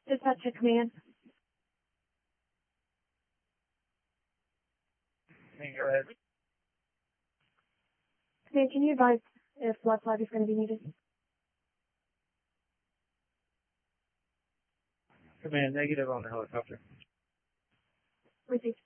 Dispatch to command. Go ahead. Command, can you advise if left flag is going to be needed? Command, negative on the helicopter. Received.